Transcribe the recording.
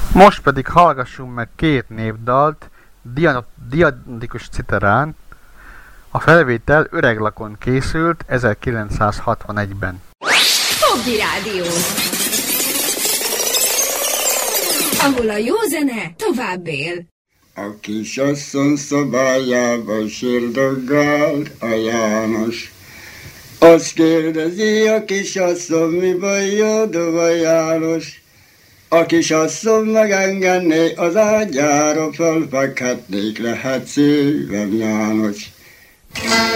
Most pedig hallgassunk meg két névdalt diadonikus citerán. A felvétel Öreglakon készült 1961-ben. Fogdi Rádió, ahol a jó zene tovább él. A kisasszony szobájába sírdogált a János. Azt kérdezi a kisasszony, mi bajod a János? A kisasszony megengedné az ágyára, felfekhetnék, lehet szívem János.